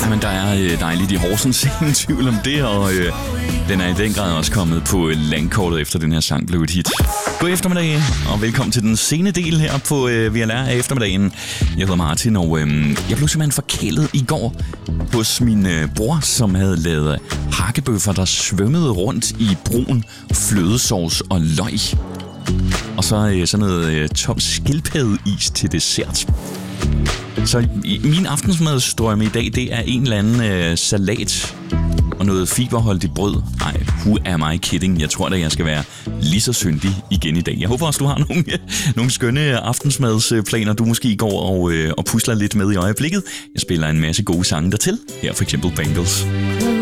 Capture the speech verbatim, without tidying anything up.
Jamen, der er øh, dejligt i Horsens, ingen tvivl om det, og øh, den er i den grad også kommet på landkortet efter den her sang blev et hit. God eftermiddag, og velkommen til den sene del her på øh, V L R af eftermiddagen. Jeg hedder Martin, og øh, jeg blev simpelthen forkælet i går hos min øh, bror, som havde lavet hakkebøffer, der svømmede rundt i brun flødesauce og løg. Og så øh, sådan noget øh, top skildpaddeis til dessert. Så min aftensmadsstrøm i dag, det er en eller anden øh, salat og noget fiberholdigt brød. Ej, who am I kidding? Jeg tror da, jeg skal være lige så syndig igen i dag. Jeg håber også, du har nogle, nogle skønne aftensmadsplaner, du måske går og, øh, og pusler lidt med i øjeblikket. Jeg spiller en masse gode sange dertil. Her for eksempel Bangles.